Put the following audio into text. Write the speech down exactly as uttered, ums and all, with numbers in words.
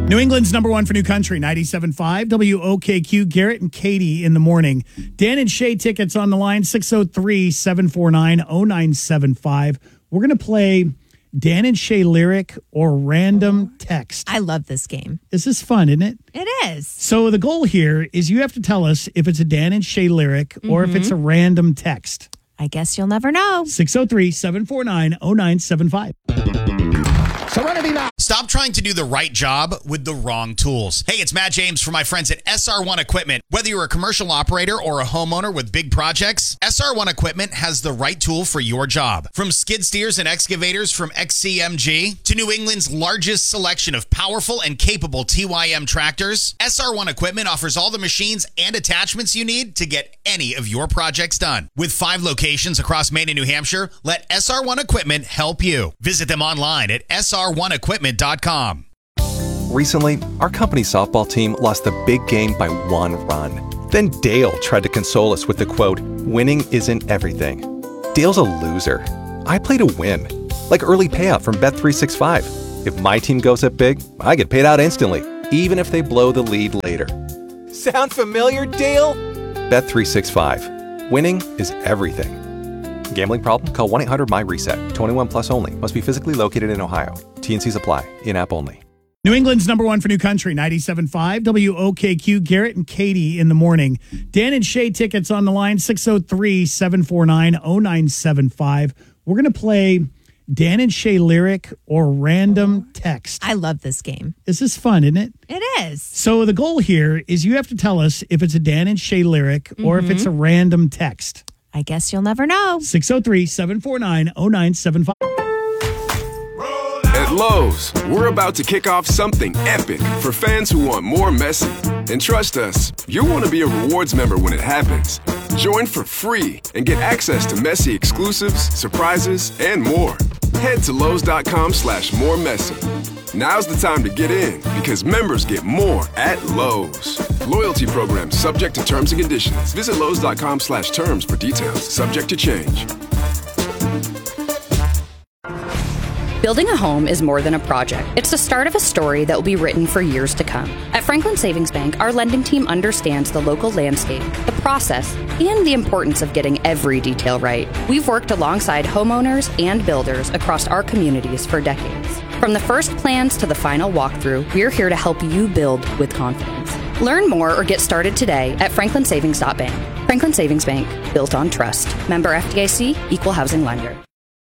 New England's number one for New Country, ninety-seven point five W O K Q. Garrett and Katie in the morning. Dan and Shay tickets on the line, six oh three, seven four nine, oh nine seven five. We're going to play Dan and Shay lyric or random text. I love this game. This is fun, isn't it? It is. So the goal here is you have to tell us if it's a Dan and Shay lyric mm-hmm. or if it's a random text. I guess you'll never know. six oh three, seven four nine, oh nine seven five. Serenity now. Stop trying to do the right job with the wrong tools. Hey, it's Matt James from my friends at S R one Equipment. Whether you're a commercial operator or a homeowner with big projects, S R one Equipment has the right tool for your job. From skid steers and excavators from X C M G to New England's largest selection of powerful and capable T Y M tractors, S R one Equipment offers all the machines and attachments you need to get any of your projects done. With five locations across Maine and New Hampshire, let S R one Equipment help you. Visit them online at S R one equipment dot com. Recently, our company's softball team lost the big game by one run. Then Dale tried to console us with the quote, "Winning isn't everything." Dale's a loser. I play to win. Like early payout from Bet three sixty-five. If my team goes up big, I get paid out instantly, even if they blow the lead later. Sound familiar, Dale? Bet three sixty-five. Winning is everything. Gambling problem? Call one eight hundred M Y reset. twenty-one plus only. Must be physically located in Ohio. T N Cs apply. In-app only. New England's number one for New Country, ninety-seven point five W O K Q. Garrett and Katie in the morning. Dan and Shay tickets on the line, six oh three, seven four nine, oh nine seven five. We're going to play Dan and Shay lyric or random text. I love this game. This is fun, isn't it? It is. So the goal here is you have to tell us if it's a Dan and Shay lyric or mm-hmm. if it's a random text. I guess you'll never know. six oh three, seven four nine, oh nine seven five. At Lowe's, we're about to kick off something epic for fans who want more Messi. And trust us, you'll want to be a rewards member when it happens. Join for free and get access to Messi exclusives, surprises, and more. Head to Lowe's.com slash more Messi. Now's the time to get in because members get more at Lowe's. Loyalty program subject to terms and conditions. Visit Lowe's.com slash terms for details. Subject to change. Building a home is more than a project. It's the start of a story that will be written for years to come. At Franklin Savings Bank, our lending team understands the local landscape, the process, and the importance of getting every detail right. We've worked alongside homeowners and builders across our communities for decades. From the first plans to the final walkthrough, we're here to help you build with confidence. Learn more or get started today at franklin savings dot bank. Franklin Savings Bank, built on trust. Member F D I C, Equal Housing Lender.